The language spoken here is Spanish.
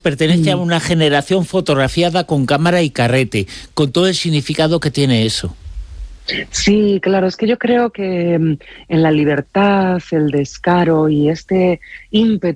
pertenece a una generación fotografiada con cámara y carrete, con todo el significado que tiene eso. Sí, claro, es que yo creo que en la libertad, el descaro y este ímpetu